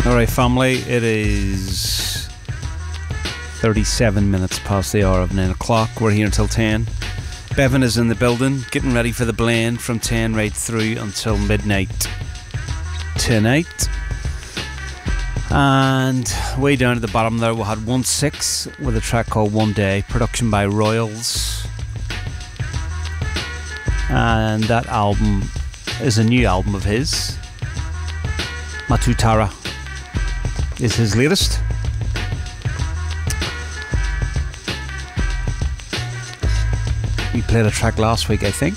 Alright, family, it is 37 minutes past the hour of 9 o'clock. We're here until 10. Bevan is in the building, getting ready for the blend from 10 right through until midnight tonight. And way down at the bottom there, we had 1-6 with a track called One Day, production by Royals. And that album is a new album of his. Matutara is his latest. We played a track last week, I think.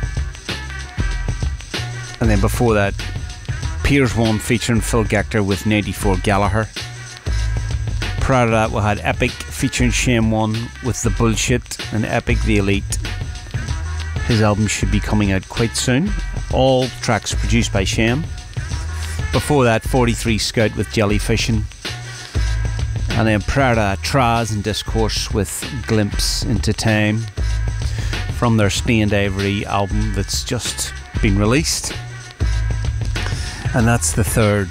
And then before that, Piers 1 featuring Phil Gector with 94 Gallagher. Prior to that, we had Epic featuring Shame 1 with The Bullshit, and Epic the Elite. His album should be coming out quite soon. All tracks produced by Shame. Before that, 43 Scout with Jellyfishing. And then prior to that, Traz and Discourse with Glimpse into Time from their Stained Ivory album that's just been released. And that's the third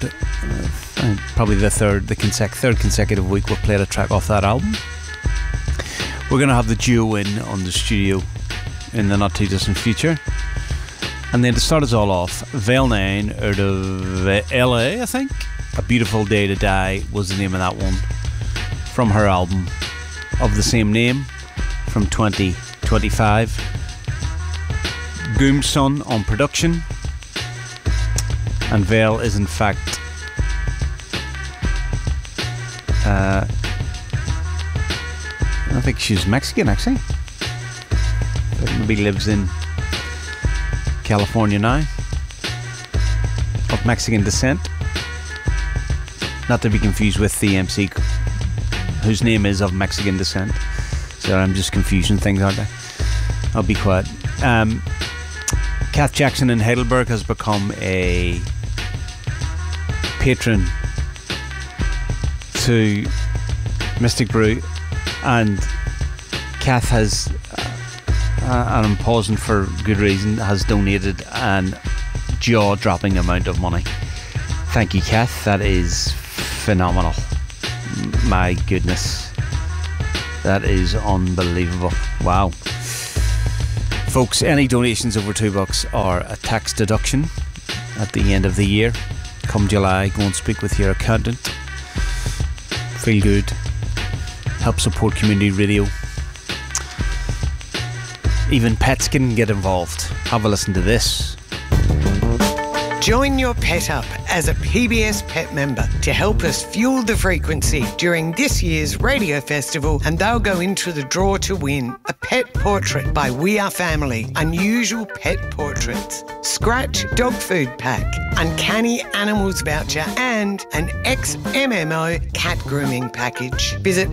consecutive week we've played a track off that album. We're going to have the duo in on the studio in the not too distant future. And then to start us all off, Veil 9 out of LA, I think. A Beautiful Day to Die was the name of that one, from her album of the same name from 2025. Goomson on production, and Veil is in fact I think she's Mexican, actually. Maybe lives in California now, of Mexican descent, not to be confused with the MC whose name is of Mexican descent. So I'm just confusing things, aren't I? I'll be quiet. Kath Jackson in Heidelberg has become a patron to Mystic Brew, and Kath has, and I'm pausing for good reason, has donated an jaw-dropping amount of money. Thank you, Kath. That is phenomenal. My goodness, that is unbelievable. Wow. Folks, any donations over $2 are a tax deduction at the end of the year. Come July, go and speak with your accountant. Feel good. Help support community radio. Even pets can get involved. Have a listen to this. Join your pet up as a PBS Pet member to help us fuel the frequency during this year's radio festival, and they'll go into the draw to win a pet portrait by We Are Family, Unusual Pet Portraits, Scratch Dog Food Pack, Uncanny Animals Voucher, and an ex-MMO cat grooming package. Visit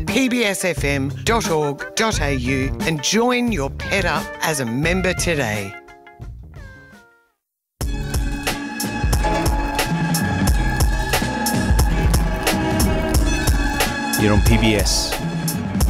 pbsfm.org.au and join your pet up as a member today. You're on PBS.